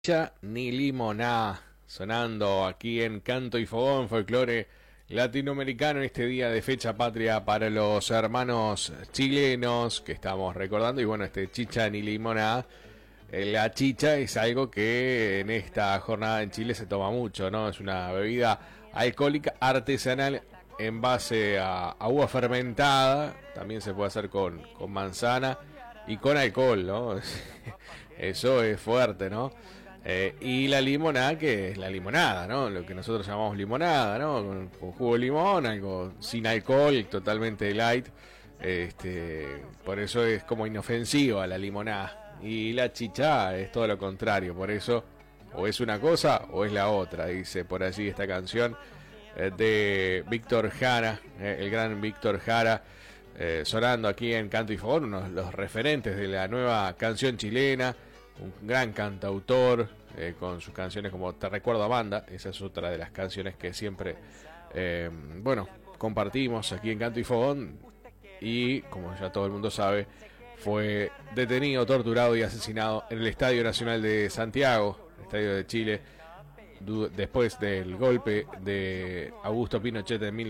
Ya ni limoná, sonando aquí en Canto y Fogón, folclore latinoamericano en este día de fecha patria para los hermanos chilenos que estamos recordando. Y bueno, este chicha ni limoná, la chicha es algo que en esta jornada en Chile se toma mucho, ¿no? Es una bebida alcohólica artesanal en base a uva fermentada, también se puede hacer con manzana y con alcohol, ¿no? Eso es fuerte, ¿no? Y la limonada, que es la limonada, ¿no? Lo que nosotros llamamos limonada, ¿no? Con jugo de limón, algo sin alcohol, totalmente light. Por eso es como inofensiva la limonada. Y la chicha es todo lo contrario, por eso o es una cosa o es la otra, dice por allí esta canción de Víctor Jara, el gran Víctor Jara, sonando aquí en Canto y Fogón, uno de los referentes de la nueva canción chilena. Un gran cantautor, con sus canciones como Te Recuerdo Amanda. Esa es otra de las canciones que siempre compartimos aquí en Canto y Fogón. Y como ya todo el mundo sabe, fue detenido, torturado y asesinado en el Estadio Nacional de Santiago, Estadio de Chile, después del golpe de Augusto Pinochet en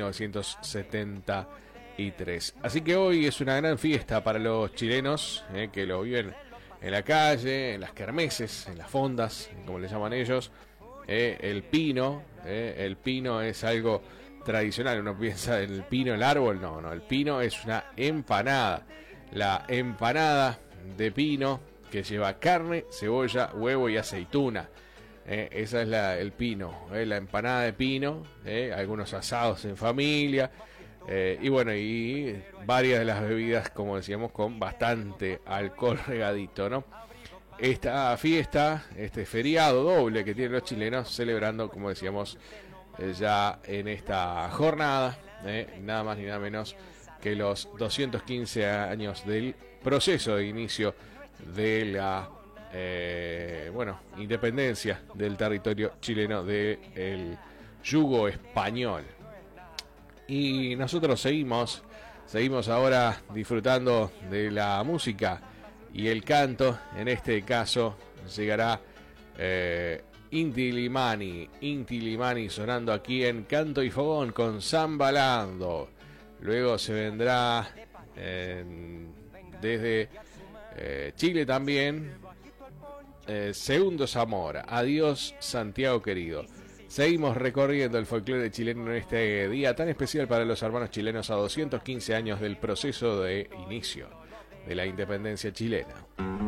1973. Así que hoy es una gran fiesta para los chilenos, que lo viven en la calle, en las kermeses, en las fondas, como le llaman ellos. El pino es algo tradicional. Uno piensa en el pino, el árbol. No, el pino es una empanada. La empanada de pino, que lleva carne, cebolla, huevo y aceituna. Esa es el pino, la empanada de pino. Algunos asados en familia. Y bueno, y varias de las bebidas, como decíamos, con bastante alcohol regadito, ¿no? Esta fiesta, este feriado doble que tienen los chilenos, celebrando, como decíamos, ya en esta jornada, nada más ni nada menos que los 215 años del proceso de inicio de la independencia del territorio chileno del yugo español. Y nosotros seguimos ahora disfrutando de la música y el canto. En este caso llegará Inti Limani sonando aquí en Canto y Fogón con Zambalando. Luego se vendrá desde Chile también, Segundo Zamora, Adiós Santiago querido. Seguimos recorriendo el folclore chileno en este día tan especial para los hermanos chilenos, a 215 años del proceso de inicio de la independencia chilena.